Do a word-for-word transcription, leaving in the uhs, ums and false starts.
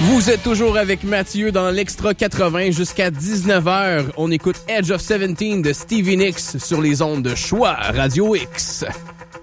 Vous êtes toujours avec Mathieu dans l'Extra quatre-vingts jusqu'à dix-neuf heures. On écoute Edge of seventeen de Stevie Nicks sur les ondes de Choix Radio X.